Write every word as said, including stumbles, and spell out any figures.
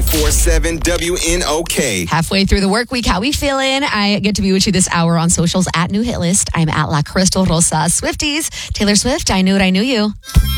four seven W N O K. Halfway through the work week, how we feeling? I get to be with you this hour on socials at New Hit List. I'm at La Crystal Rosa. Swifties, Taylor Swift, I Knew It, I Knew You.